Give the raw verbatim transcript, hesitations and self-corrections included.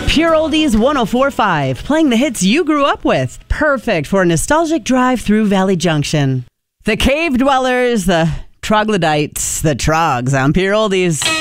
Pure Oldies one oh four point five, playing the hits you grew up with. Perfect for a nostalgic drive through Valley Junction. The Cave Dwellers, the Troglodytes, the Trogs on Pure Oldies.